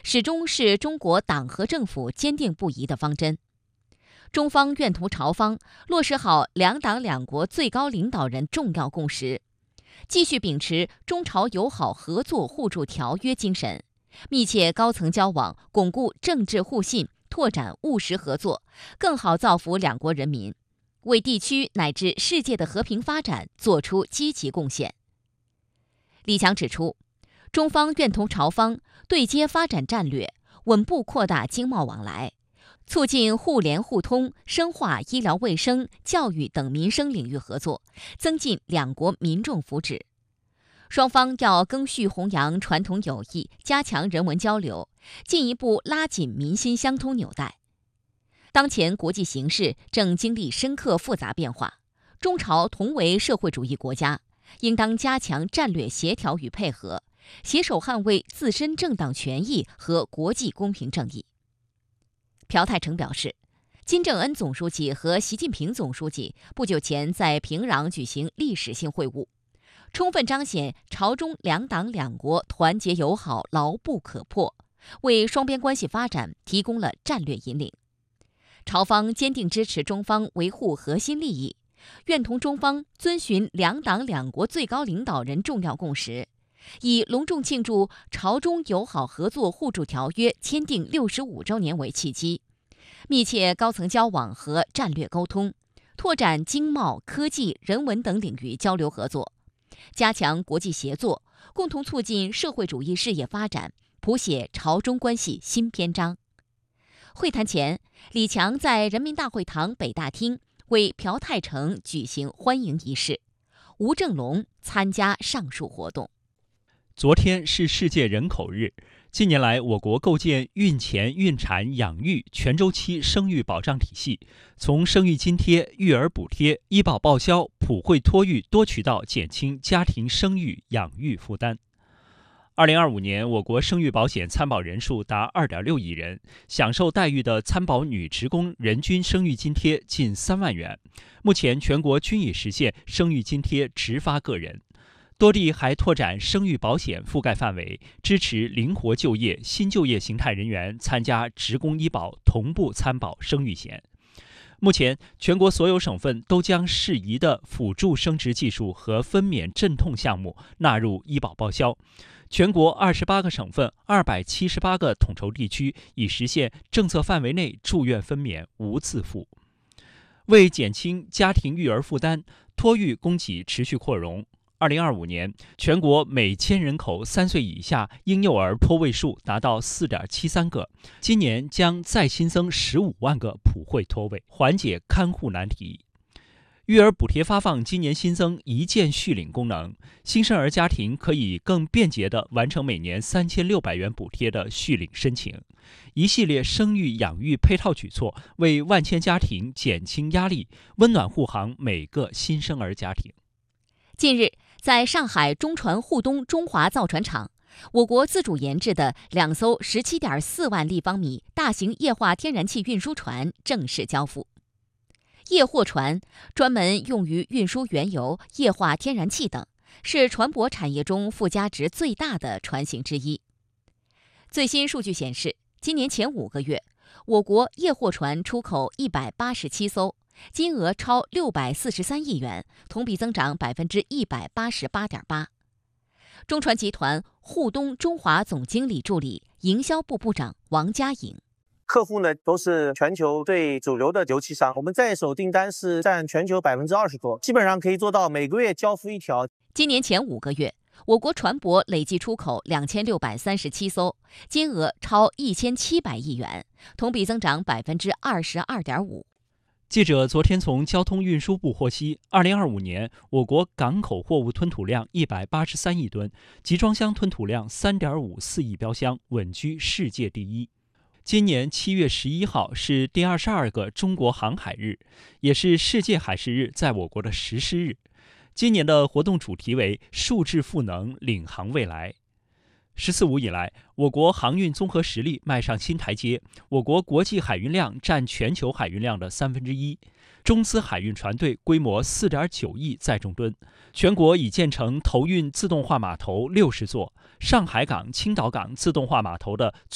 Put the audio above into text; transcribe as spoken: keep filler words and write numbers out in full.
始终是中国党和政府坚定不移的方针。中方愿同朝方落实好两党两国最高领导人重要共识，继续秉持中朝友好合作互助条约精神，密切高层交往，巩固政治互信，拓展务实合作，更好造福两国人民，为地区乃至世界的和平发展作出积极贡献。李强指出，中方愿同朝方对接发展战略，稳步扩大经贸往来，促进互联互通，深化医疗卫生、教育等民生领域合作，增进两国民众福祉。双方要赓续弘扬传统友谊，加强人文交流，进一步拉紧民心相通纽带。当前国际形势正经历深刻复杂变化，中朝同为社会主义国家，应当加强战略协调与配合，携手捍卫自身正当权益和国际公平正义。朴泰成表示，金正恩总书记和习近平总书记不久前在平壤举行历史性会晤，充分彰显朝中两党两国团结友好牢不可破，为双边关系发展提供了战略引领。朝方坚定支持中方维护核心利益，愿同中方遵循两党两国最高领导人重要共识，以隆重庆祝朝中友好合作互助条约签订六十五周年为契机，密切高层交往和战略沟通，拓展经贸、科技、人文等领域交流合作，加强国际协作，共同促进社会主义事业发展，谱写朝中关系新篇章。会谈前，李强在人民大会堂北大厅为朴泰成举行欢迎仪式，吴正龙参加上述活动。 昨天是世界人口日。近年来，我国构建孕前、孕产、养育全周期生育保障体系，从生育津贴、育儿补贴、医保报销、普惠托育多渠道减轻家庭生育养育负担。二零二五年，我国生育保险参保人数达二点六亿人，享受待遇的参保女职工人均生育津贴近三万元。目前，全国均已实现生育津贴直发个人。多地还拓展生育保险覆盖范围，支持灵活就业、新就业形态人员参加职工医保同步参保生育险。目前，全国所有省份都将适宜的辅助生殖技术和分娩镇痛项目纳入医保报销。全国二十八个省份、二百七十八个统筹地区已实现政策范围内住院分娩无自付。为减轻家庭育儿负担，托育供给持续扩容。二零二五年，全国每千人口三岁以下婴幼儿托位数达到 四点七三个，今年将再新增十五万个普惠托位，缓解看护难题。育儿补贴发放今年新增一键续领功能，新生儿家庭可以更便捷地完成每年三千六百元补贴的续领申请。一系列生育养育配套举措，为万千家庭减轻压力，温暖护航每个新生儿家庭。 近日，在上海中船沪东中华造船厂，我国自主研制的两艘 十七点四万立方米大型液化天然气运输船正式交付。液货船专门用于运输原油、液化天然气等，是船舶产业中附加值最大的船型之一。最新数据显示，今年前五个月，我国液货船出口一百八十七艘，金额超六百四十三亿元，同比增长百分之一百八十八点八。中船集团沪东中华总经理助理、营销部部长王佳颖。 客户呢都是全球最主流的油气商，我们在手订单是占全球百分之二十多，基本上可以做到每个月交付一条。 今年前五个月，我国船舶累计出口两千六百三十七艘，金额超一千七百亿元，同比增长百分之二十二点五。 记者昨天从交通运输部获悉，二零二五年我国港口货物吞吐量一百八十三亿吨，集装箱吞吐量三点五四亿标箱，稳居世界第一。今年七月十一号是第二十二个中国航海日，也是世界海事日在我国的实施日。今年的活动主题为“数字赋能，领航未来”。十四五以来，我国航运综合实力迈上新台阶，我国国际海运量占全球海运量的三分之一，中资海运船队规模四点九亿载重吨，全国已建成投运自动化码头六十座，上海港、青岛港自动化码头的